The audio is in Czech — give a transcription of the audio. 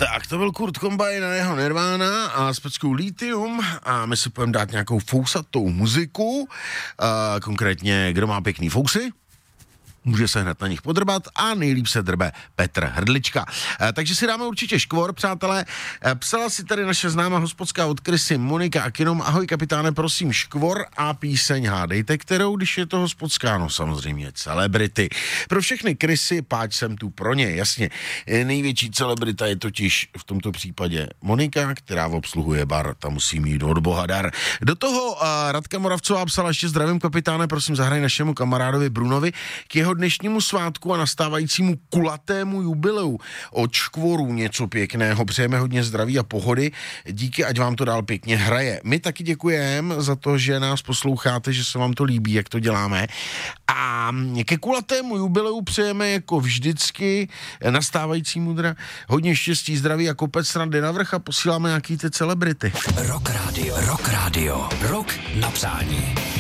Tak, to byl Kurt Cobain a jeho Nirvana a s peckou Lithium a my si budeme dát nějakou fousatou muziku, konkrétně kdo má pěkný fousy, může se hned na nich podrbat a nejlíp se drbe Petr Hrdlička. Takže si dáme určitě škvor, přátelé. Psala si tady naše známá hospodská od Krysy Monika Akinom. Ahoj kapitáne, prosím škvor a píseň hádejte, kterou, když je to hospodská, no samozřejmě celebrity. Pro všechny Krysy, páč jsem tu pro ně, jasně. Největší celebrita je totiž v tomto případě Monika, která obsluhuje bar, ta musí mít od boha dar. Do toho Radka Moravcová psala ještě zdravím kapitáne, prosím zahraj našemu kamarádovi Brunovi k jeho dnešnímu svátku a nastávajícímu kulatému jubileu od škvorů něco pěkného. Přejeme hodně zdraví a pohody. Díky, ať vám to dál pěkně hraje. My taky děkujeme za to, že nás posloucháte, že se vám to líbí, jak to děláme. A ke kulatému jubileu přejeme jako vždycky nastávajícímu hodně štěstí, zdraví a kopec rady na vrch a posíláme nějaký ty celebrity. Rock Radio. Rock na přání.